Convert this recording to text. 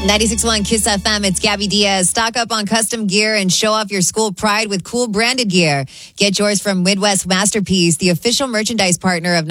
96.1 Kiss FM, it's Gabby Diaz. Stock up on custom gear and show off your school pride with cool branded gear. Get yours from Midwest Masterpiece, the official merchandise partner of